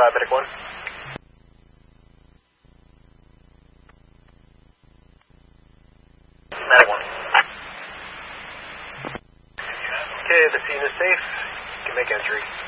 Medic 1. Medic 1. Okay, the scene is safe. You can make entry.